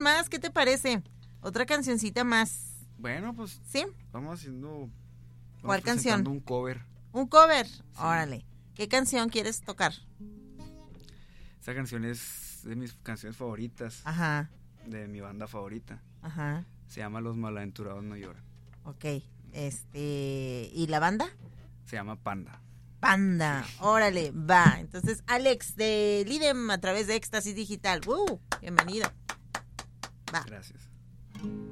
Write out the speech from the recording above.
más, ¿qué te parece? Otra cancioncita más. Bueno, pues ¿Sí? vamos haciendo... ¿Cuál canción? Un cover. ¿Un cover? Sí. Órale. ¿Qué canción quieres tocar? Esa canción es de mis canciones favoritas. Ajá, De mi banda favorita. ajá. Se llama Los Malaventurados No Lloran. Ok. ¿Y la banda? Se llama Panda. Panda. Órale, va. Entonces, Alex de Lidem a través de Éxtasis Digital. Bienvenido. Va. Gracias.